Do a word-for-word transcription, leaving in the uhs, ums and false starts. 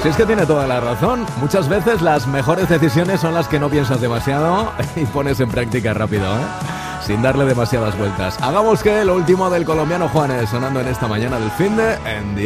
Si es que tiene toda la razón, muchas veces las mejores decisiones son las que no piensas demasiado y pones en práctica rápido, ¿eh? Sin darle demasiadas vueltas. Hagamos que lo último del colombiano Juanes sonando en esta mañana del finde en